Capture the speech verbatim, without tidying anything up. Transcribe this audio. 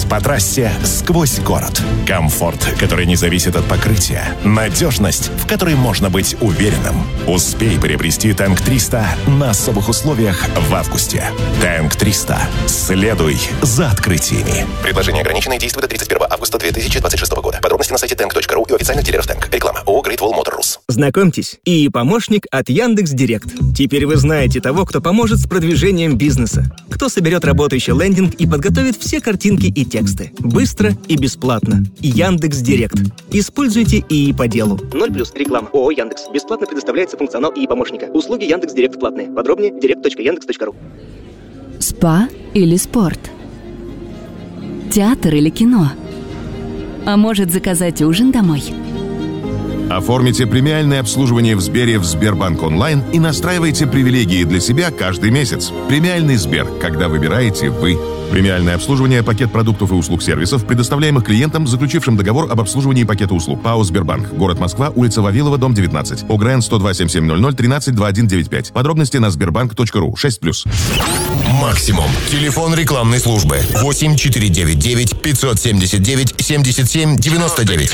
Скорость по трассе сквозь город. Комфорт, который не зависит от покрытия. Надежность, в которой можно быть уверенным. Успей приобрести Tank триста на особых условиях в августе. Tank триста. Следуй за открытиями. Предложение ограниченное, действует до тридцать первого августа две тысячи двадцать шестого года. Подробности на сайте tank точка ру и у официальных дилеров Tank. Реклама. ООО Great Wall Motor Rus. Знакомьтесь, и помощник от Яндекс.Директ. Теперь вы знаете того, кто поможет с продвижением бизнеса. Кто соберет работающий лендинг и подготовит все картинки и тексты. Быстро и бесплатно. Яндекс.Директ. Используйте ИИ по делу. ноль плюс реклама. ООО Яндекс. Бесплатно предоставляется функционал ИИ помощника. Услуги Яндекс.Директ платные. Подробнее директ точка яндекс точка ру. Спа или спорт? Театр или кино? А может, заказать ужин домой? Оформите премиальное обслуживание в Сбере в Сбербанк онлайн и настраивайте привилегии для себя каждый месяц. Премиальный Сбер, когда выбираете вы. Премиальное обслуживание, пакет продуктов и услуг сервисов, предоставляемых клиентам, заключившим договор об обслуживании пакета услуг. ПАО «Сбербанк». Город Москва, улица Вавилова, дом девятнадцать. ОГРН сто два семь семь ноль ноль тринадцать двадцать один девяносто пять. Подробности на сбербанк точка ру. шесть плюс. Максимум. Телефон рекламной службы. восемь четыре девять девять пятьсот семьдесят девять семьдесят семь девяносто девять.